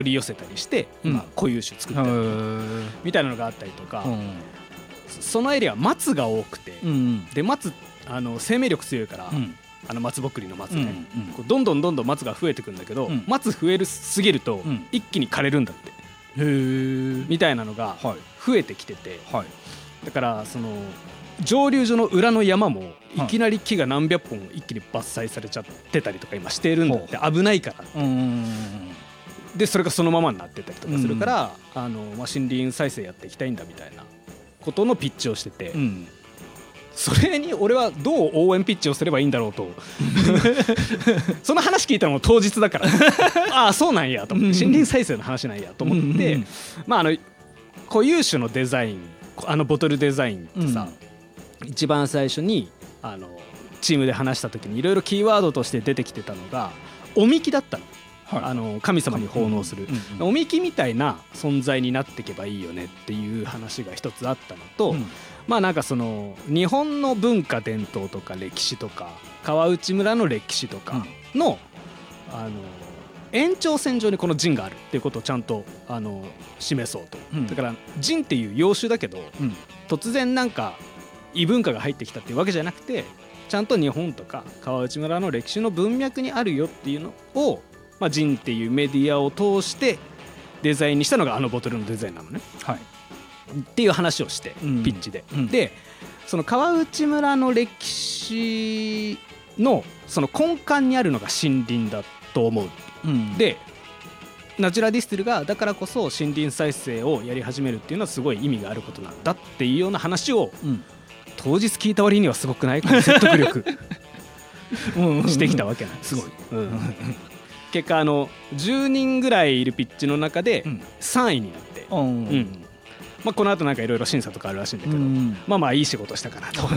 り寄せたりして、今固有種作ってるみたいなのがあったりとか、そのエリアは松が多くて、で松生命力強いから、松ぼっくりの松ね、こうどんどん松が増えてくんだけど、松増えすぎると一気に枯れるんだって、みたいなのが増えてきてて、だからその蒸留所の裏の山もいきなり木が何百本一気に伐採されちゃってたりとか今してるんだって、危ないからって。でそれがそのままになってたりとかするから、森林再生やっていきたいんだみたいなことのピッチをしてて、それに俺はどう応援ピッチをすればいいんだろうとその話聞いたのも当日だからああそうなんやと思って、森林再生の話なんやと思って、固有種のデザイン、ボトルデザインってさ、一番最初にチームで話した時にいろいろキーワードとして出てきてたのがおみきだったの、神様に奉納する、おみきみたいな存在になっていけばいいよねっていう話が一つあったのと、なんかその日本の文化伝統とか歴史とか川内村の歴史とかの、延長線上にこのジンがあるっていうことをちゃんと示そうと、だからジンっていう洋酒だけど、突然なんか異文化が入ってきたっていうわけじゃなくて、ちゃんと日本とか川内村の歴史の文脈にあるよっていうのを、ジンっていうメディアを通してデザインにしたのがボトルのデザインなのね、っていう話をして、ピッチで、でその川内村の歴史のその根幹にあるのが森林だと思う、でナチュラディスティルがだからこそ森林再生をやり始めるっていうのはすごい意味があることなんだっていうような話を、当日聞いた割にはすごくないこの説得力してきたわけなんです。すごい、結果10人ぐらいいるピッチの中で3位になって、この後なんかいろいろ審査とかあるらしいんだけど、いい仕事したかなと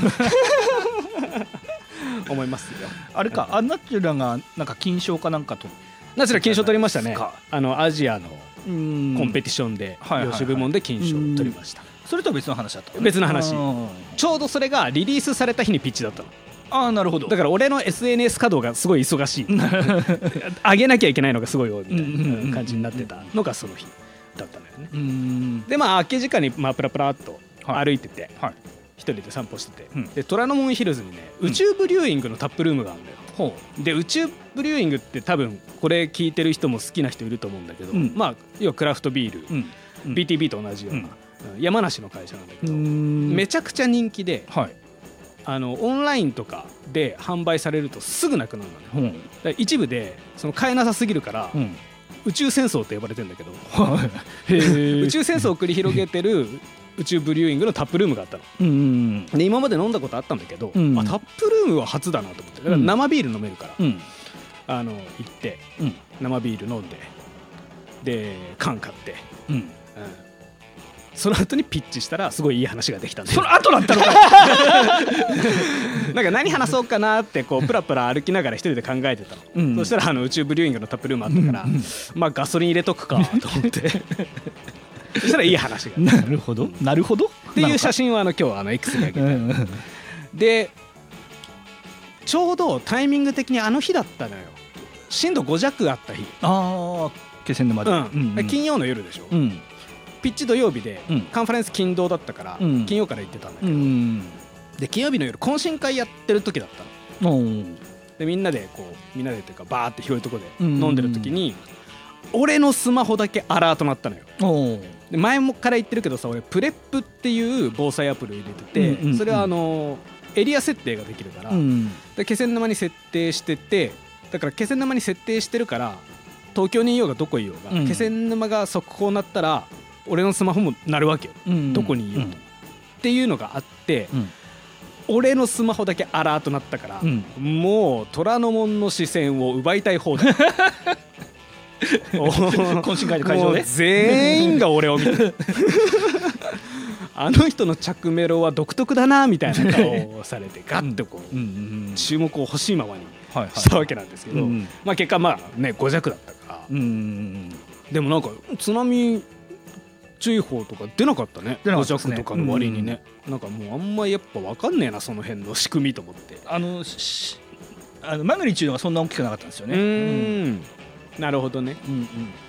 思いますよ。 あれか、ナチュラがなんか金賞かなんかと、 ナチュラ金賞取りましたね。アジアのコンペティションで洋酒部門で金賞を取りました。 それとは別の話だった、 別の話。ちょうどそれがリリースされた日にピッチだったの。 なるほど。 だから俺の SNS 稼働がすごい忙しい上げなきゃいけないのがすごい多いみたいな感じになってたのがその日だったのよね。で空き時間にプラプラっと歩いてて、一人で散歩してて、で虎ノ門ヒルズにね、宇宙ブリューイングのタップルームがあるんだよ。で宇宙ブリューイングって多分これ聞いてる人も好きな人いると思うんだけど、要はクラフトビール、BTB と同じような、山梨の会社なんだけど、めちゃくちゃ人気で、オンラインとかで販売されるとすぐなくなるのね。だから一部でその買えなさすぎるから、宇宙戦争って呼ばれてるんだけど宇宙戦争を繰り広げてる宇宙ブリューイングのタップルームがあったの、で今まで飲んだことあったんだけど、タップルームは初だなと思って、だから生ビール飲めるから、行って、生ビール飲んで、で缶買って、その後にピッチしたらすごいいい話ができたんで。 その後だったのかなんか何話そうかなってこうプラプラ歩きながら一人で考えてたの、そしたら宇宙ブリューイングのタップルームあったから、ガソリン入れとくかと思ってそしたらいい話が。 なるほどなるほどっていう写真を今日X に上げて、でちょうどタイミング的にあの日だったのよ。震度5弱あった日。 気仙沼で、 金曜の夜でしょ、ピッチ土曜日で、カンファレンス金土だったから、金曜から行ってたんだけど、で金曜日の夜懇親会やってる時だったの。でみんなでっていうかバーって広いとこで飲んでる時に、俺のスマホだけアラート鳴ったのよ。で前もから言ってるけどさ、俺プレップっていう防災アプリを入れてて、それはエリア設定ができるから、で気仙沼に設定してて、だから気仙沼に設定してるから、東京にいようがどこいようが、気仙沼が速報鳴ったら俺のスマホも鳴るわけよ、どこにいようと、っていうのがあって、俺のスマホだけアラート鳴ったから、もう虎ノ門の視線を奪いたい方だ懇親会の会場で全員が俺を見てあの人の着メロは独特だなみたいな顔をされて、ガッとこう注目を欲しいままにしたわけなんですけど、結果5弱だったから、でもなんか津波注意報とか出なかったね。5弱とかの割にね、なんかもうあんまりやっぱ分かんねえなその辺の仕組みと思って、 マグニチュードがそんな大きくなかったんですよね。 なるほどね。